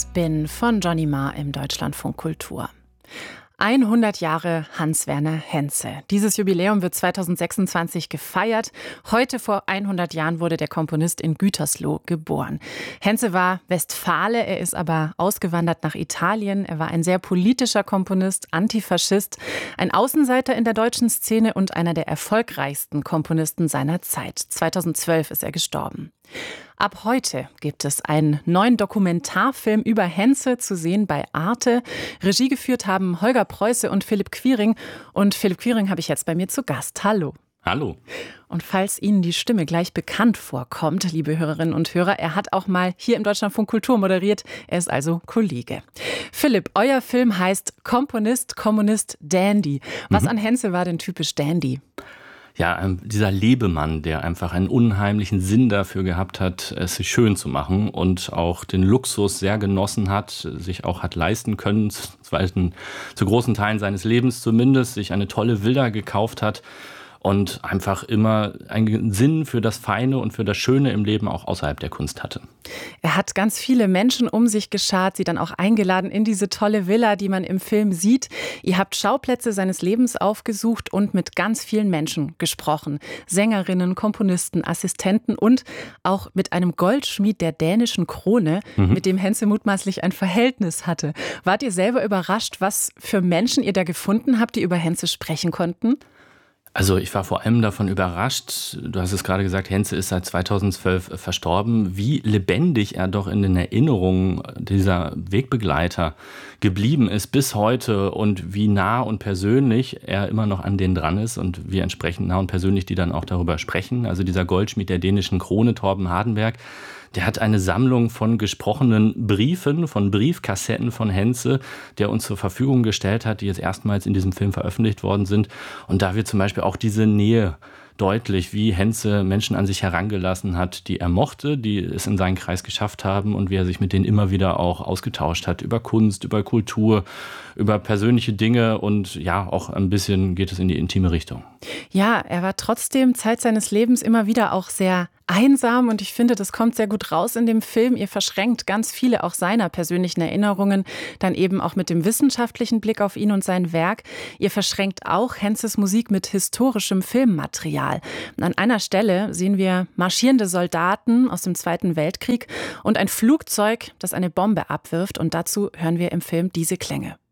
bin von Johnny Marr im Deutschlandfunk Kultur. 100 Jahre Hans-Werner Henze. Dieses Jubiläum wird 2026 gefeiert. Heute vor 100 Jahren wurde der Komponist in Gütersloh geboren. Henze war Westfale, er ist aber ausgewandert nach Italien. Er war ein sehr politischer Komponist, Antifaschist, ein Außenseiter in der deutschen Szene und einer der erfolgreichsten Komponisten seiner Zeit. 2012 ist er gestorben. Ab heute gibt es einen neuen Dokumentarfilm über Henze zu sehen bei Arte. Regie geführt haben Holger Preuße und Philipp Quiring. Und Philipp Quiring habe ich jetzt bei mir zu Gast. Hallo. Hallo. Und falls Ihnen die Stimme gleich bekannt vorkommt, liebe Hörerinnen und Hörer, er hat auch mal hier im Deutschlandfunk Kultur moderiert. Er ist also Kollege. Philipp, euer Film heißt Komponist, Kommunist, Dandy. Was an Henze war denn typisch Dandy? Ja, dieser Lebemann, der einfach einen unheimlichen Sinn dafür gehabt hat, es sich schön zu machen und auch den Luxus sehr genossen hat, sich auch hat leisten können, zu großen Teilen seines Lebens zumindest, sich eine tolle Villa gekauft hat und einfach immer einen Sinn für das Feine und für das Schöne im Leben auch außerhalb der Kunst hatte. Er hat ganz viele Menschen um sich geschart, sie dann auch eingeladen in diese tolle Villa, die man im Film sieht. Ihr habt Schauplätze seines Lebens aufgesucht und mit ganz vielen Menschen gesprochen. Sängerinnen, Komponisten, Assistenten und auch mit einem Goldschmied der dänischen Krone, mit dem Henze mutmaßlich ein Verhältnis hatte. Wart ihr selber überrascht, was für Menschen ihr da gefunden habt, die über Henze sprechen konnten? Also ich war vor allem davon überrascht, du hast es gerade gesagt, Henze ist seit 2012 verstorben, wie lebendig er doch in den Erinnerungen dieser Wegbegleiter geblieben ist bis heute und wie nah und persönlich er immer noch an denen dran ist und wie entsprechend nah und persönlich die dann auch darüber sprechen. Also dieser Goldschmied der dänischen Krone, Torben Hardenberg, der hat eine Sammlung von gesprochenen Briefen, von Briefkassetten von Henze, der uns zur Verfügung gestellt hat, die jetzt erstmals in diesem Film veröffentlicht worden sind. Und da wird zum Beispiel auch diese Nähe deutlich, wie Henze Menschen an sich herangelassen hat, die er mochte, die es in seinen Kreis geschafft haben und wie er sich mit denen immer wieder auch ausgetauscht hat über Kunst, über Kultur, über persönliche Dinge und ja, auch ein bisschen geht es in die intime Richtung. Ja, er war trotzdem Zeit seines Lebens immer wieder auch sehr einsam und ich finde, das kommt sehr gut raus in dem Film. Ihr verschränkt ganz viele auch seiner persönlichen Erinnerungen, dann eben auch mit dem wissenschaftlichen Blick auf ihn und sein Werk. Ihr verschränkt auch Henzes Musik mit historischem Filmmaterial. Und an einer Stelle sehen wir marschierende Soldaten aus dem Zweiten Weltkrieg und ein Flugzeug, das eine Bombe abwirft und dazu hören wir im Film diese Klänge.